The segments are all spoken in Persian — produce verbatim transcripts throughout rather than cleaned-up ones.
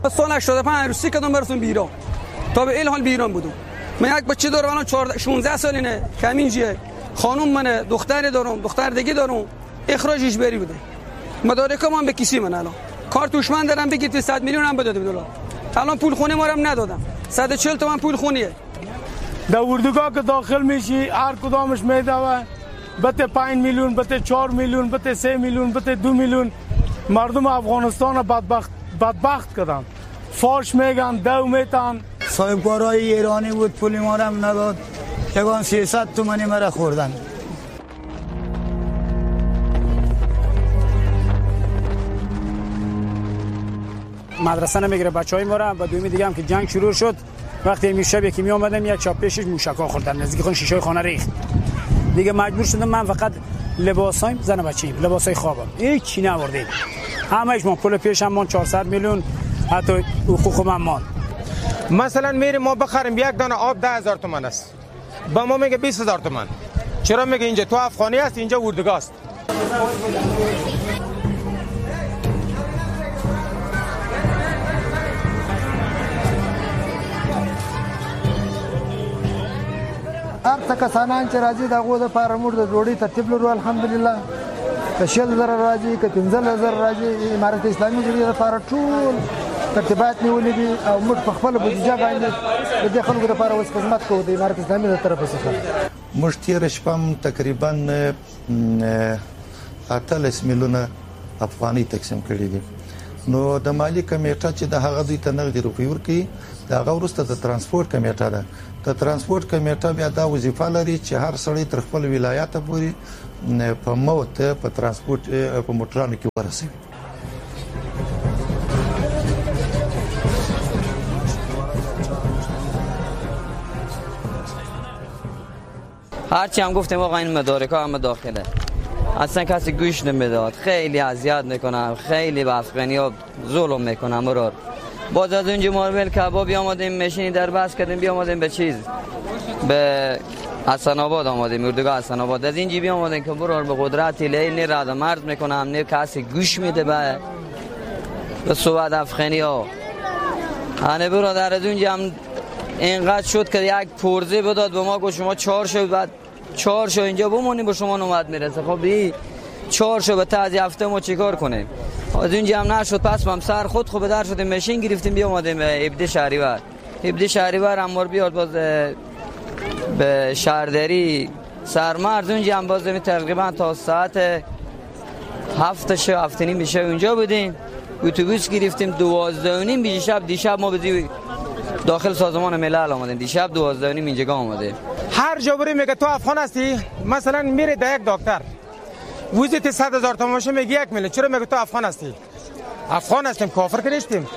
سال هشتاد و پنج روسی کدوم برسون بیرون تا به این حال بیرون بودم. من یک بچه دارم الان چهارده شانزده سالینه کمینجیه، خانم منه، دختری دارم، دختر دیگه دارم، اخراجش بری بوده. مدارکم هم به کسی من الان کارتوش من دارم بگید صد میلیون هم بده دلار. الان پول خونه ما رو ندادم. صد و چهل تومن پول خونیه. در اردوگاه که داخل میشی هر کدامش میدوه بته پنج میلیون، بته چهار میلیون، بته سه میلیون، بته دو میلیون. مردم افغانستان بدبخت بدبخت کردن. فاش میگن، دو میتن. صاحبکارای ایرانی بود پولی ما رو نداد. یگان سیصد تومانی مرا خوردن. مدرسه نمیگیره بچهای ما رو. بعد دومی دیگه هم که جنگ شروع شد وقتی می شب یکی می اومدم یک چاپ پیشش موشکا خوردن نزدیک خون شیشه خانه ریخت. دیگه مجبور شدم من فقط لباسایم زن بچه‌ایم لباسای خوابم هیچ نبردیم. همه‌اش ما پول پیشم من چهارصد میلیون حتی حقوق من مان. مثلا میریم ما بخریم یک دانه آب ده هزار تومان است. با ما میگه بیست هزار تومان. چرا میگه اینجا تو افغانی است اینجا اردوگاه است. هر څه کسانان چې راځي دغه د پاره موږ د ډوډۍ ترتیب لرو الحمدلله. که شل زره راځي که پنځه زره راځي امارت اسلامي جمهوریت لپاره ټول ترتیبات نیولې دي او موږ په خپل بودیجه باندې د دې خلکو لپاره اوس خدمت کوو د امارت اسلامي له طرفه څخه. موږ تیر شپه تقریبا اتلس میلیونه افغاني تقسیم کړي دي. نو د مالی کمیټه چې د هغه دوی ته نغدي روپی ورکړي دا غوړسته د ترانسپورت کمیټه ده. د ترانسپورت کمیټه بیا دا وظیفه لري چې هر سړی تر خپل ولایت پورې په موت په ترانسپورت په موټرانو کې ورسوي. هرچی هم گفتیم آقا این مدارک‌ها همه داخله اصلا کسی گوش نمیداد. خیلی اذیت میکنن، خیلی به افغانی‌ها ظلم میکنن. مرار باز از اونجا مارول کباب آمدیم ماشین در بس کردیم بیامدیم به چیز به حسن آباد آمدیم اردوگاه حسن آباد. از اینجا بیامدیم که برار به قدرت لی نه رد مرز میکنم نه کسی گوش میده به به صحبت افغانی‌ها. انه برادر از اونجا هم اینقدر شد که یک پرزه بداد به ما گفت شما چهار شو بعد چهار شو اینجا بمونیم به شما نوبت میرسه. خب این چهار شو به تعزیه هفته ما چیکار کنیم؟ از اونجا هم نشد پس هم سر خود خوب در شدیم ماشین گرفتیم بیا اومدیم به ابد شهریور. ابد شهریور هم مر بیاد باز به شهرداری سرمرز اونجا هم باز تقریبا تا ساعت هفت شو هفت نیم میشه اونجا بودیم. اتوبوس گرفتیم دوازده و نیم دیشب دیشب ما بدی داخل سازمان ملل آمدیم. دیشب دوازده و نیم اینجا آمده. هر جا بری میگه تو افغان هستی. مثلا میره در یک دکتر ویزیت صد هزار تومان باشه میگه یک میلیون. چرا میگه تو افغان هستی؟ افغان هستیم کافر که نیستیم.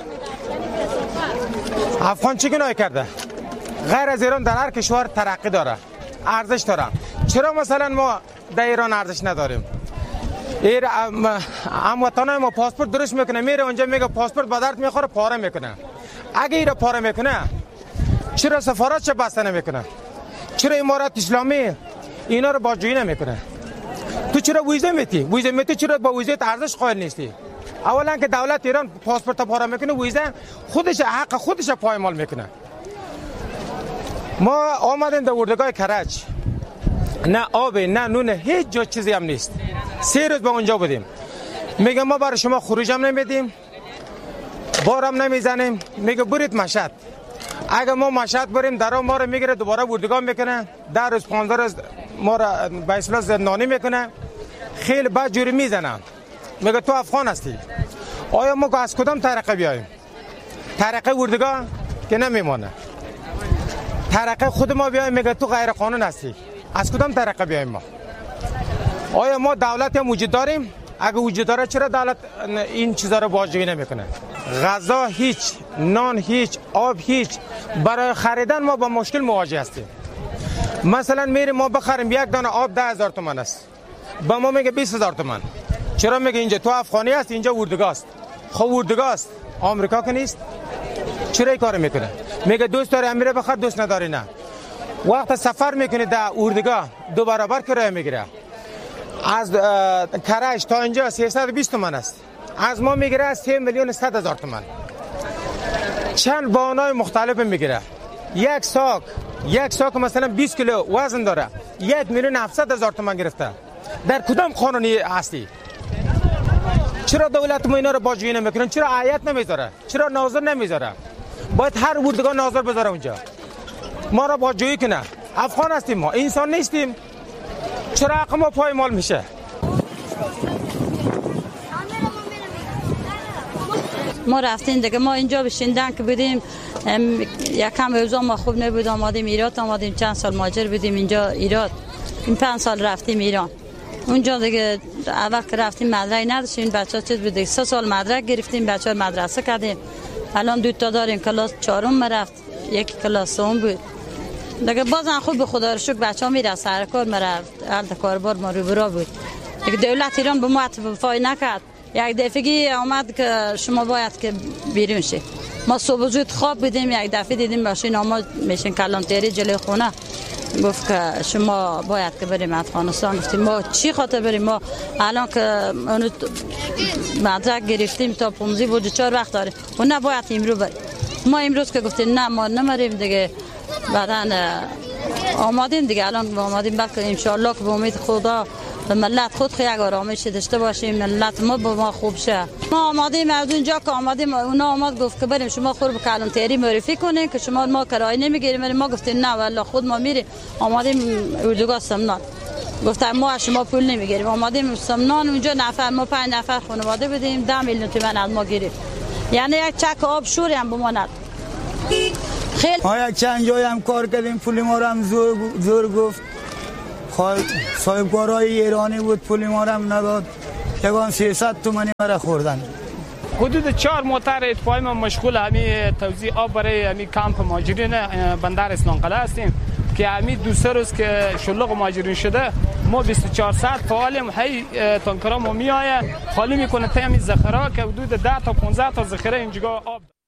افغان چی گناه کرده؟ غیر از ایران در هر کشور ترقی داره، ارزش داره. چرا مثلا ما در ایران ارزش نداریم؟ ایر هموطنای ما پاسپورت درست میکنه میره اونجا میگه پاسپورت به درد میخوره پاره میکنه. اگه ایرا پاره میکنه چرا سفارت چه بسته نمیکنه؟ چرا امارات اسلامی اینا رو باجویی نمیکنه؟ تو چرا ویزه میتی؟ ویزه میتی چرا با ویزه ارزش قائل نیستی؟ اولا که دولت ایران پاسپورت پاره میکنه ویزه خودش حق خودش پایمال میکنه. ما آمدیم در اردوگاه کرج نه آب نه نون هیچ جا چیزی هم نیست. سه روز با اونجا بودیم. میگه ما برای شما خروج هم نمیدیم بارم نمیزنیم. میگه برید مشهد. اگه ما مشهد بریم درا ما رو میگیره دوباره اردوگاه میکنه ده روز پانزده روز ما رو به اصطلاح زندانی میکنه. خیلی بد جوری میزنه. میگه تو افغان هستی. آیا ما از کدام طریقه بیایم؟ طریقه اردوگاه که نمیمونه. طریقه خود ما بیایم میگه تو غیر قانون هستی. از کدام طریقه بیایم ما؟ آیا ما دولت هم وجود داریم؟ اگه وجود داره چرا دولت این چیزا رو باجویی نمیکنه؟ غذا هیچ، نان هیچ، آب هیچ. برای خریدن ما با مشکل مواجه هستیم. مثلا میریم ما بخریم یک دانه آب ده هزار تومان است. با ما میگه بیست هزار تومان. چرا میگه اینجا تو افغانی است اینجا اردوگاه است؟ خب اردوگاه است. آمریکا که نیست. چرا این کار میکنه؟ میگه دوست داری امیره بخر دوست نداری نه. وقت سفر میکنه در اردوگاه دو برابر کرایه میگیره. از کرج تا اینجا سیصد و بیست تومان است. از ما میگیره از سه میلیون صد هزار تومان. چند بانای مختلف میگیره. یک ساک یک ساک مثلا بیست کیلو وزن داره، یک میلیون هفتصد هزار تومان گرفته. در کدام قانونی هستی؟ چرا دولت ما اینا رو باجویی نمیکنن؟ چرا عایت نمیذاره؟ چرا ناظر نمیذاره؟ باید هر اردوگاه ناظر بذاره اونجا، ما را باجویی کنه. افغان هستیم، ما انسان نیستیم؟ چرا حق ما پایمال میشه؟ ما رفتیم دیگه، ما اینجا بشیندن که بودیم یکم اوضاع ما خوب نبود، آمادیم ایراد آمادیم، چند سال ماجر بودیم اینجا ایراد. این پنج سال رفتیم ایران. اونجا دیگه اول که رفتیم مدرک نداشتیم، بچه‌ها چیز بود، سه سال مدرک گرفتیم، بچه‌ها مدرسه کردیم. الان دو تا داریم، کلاس چهارم رفت، یک کلاس سوم بود. دیگه بازم خوب به خدا رو شکر بچه‌ها میره سر کار، مرفت هر کاربار ما رو برا بود. دیگه دولت ایران به ما وفای نکرد. یک دفعه آمد که شما باید که بیرون شید. ما صبح زود خواب بودیم، یک دفعه دیدیم ماشین آمد میشین کلانتری جلوی خونه، گفت که شما باید که بریم افغانستان. گفتیم ما چی خاطر بریم؟ ما الان که اونو مدرک گرفتیم تا پانزده بود چهار وقت داریم و نباید امروز بریم. ما امروز که گفتیم نه ما نمریم دیگه، بعدا آمادیم دیگه، الان آمادیم بلکه انشالله که به امید خدا به ملت خود خیلی یک آرامش داشته باشیم، ملت ما با ما خوب شه. ما آمادیم از اونجا که آمادیم، اونا آمد گفت که بریم شما خود به کلانتری معرفی کنین که شما ما کرایه نمیگیریم. ما گفتیم نه والله خود ما میریم، آمادیم اردوگاه سمنان. گفتم ما شما پول نمیگیریم، آمادیم سمنان. اونجا نفر ما پنج نفر خانواده بدیم، ده میلیون تومان از ما گیریم، یعنی یک چک آب شوری هم به ما نداد. خیلی ما یک چند جای هم کار کردیم، پول ما رو هم زور, زور گفت. صاحبکارهای ایرانی بود، پول ما رو هم نداد، یکان سیصد تومانی مرا خوردن. حدود چهار موتر اطفای ما مشغول همی توزیع آب برای همی کامپ مهاجرین بندر اسنانقله هستیم که همی دو سه روز که شلوغ مهاجرین شده، ما بیست و چهار ساعت فعالیم. هی تانکرها ما میآیه خالی میکنه تا همین ذخیره که حدود ده تا پانزده تا ذخیره اینجا آب